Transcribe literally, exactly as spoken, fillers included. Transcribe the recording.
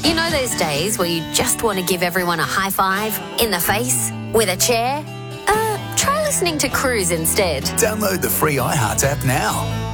You know those days where you just want to give everyone a high five, in the face, with a chair? Uh, try listening to Cruise instead. Download the free iHeart app now.